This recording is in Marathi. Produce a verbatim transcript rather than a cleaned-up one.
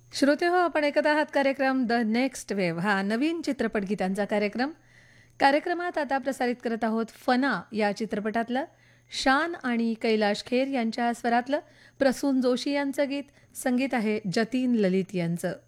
श्रोते हो, आपण ऐकत आहात कार्यक्रम द नेक्स्ट वेव्ह. हा नवीन चित्रपट गीतांचा कार्यक्रम. कार्यक्रमात आता प्रसारित करत आहोत फना या चित्रपटातलं शान आणि कैलाश खेर यांच्या स्वरातलं प्रसून जोशी यांचं गीत. संगीत आहे जतीन ललित यांचं.